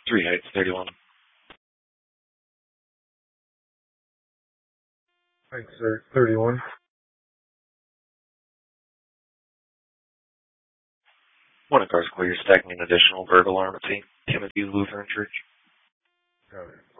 Three Heights, 31. Thanks, sir. 31. One of cars clear, stacking an additional burglar alarm at St. Timothy Lutheran Church. Got it.